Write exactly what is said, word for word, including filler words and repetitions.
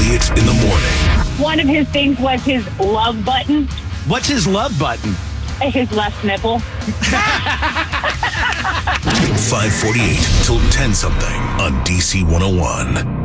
Elliott in the morning. One of his things was his love button, What's his love button? his left nipple. five forty-eight till ten something on D C one oh one.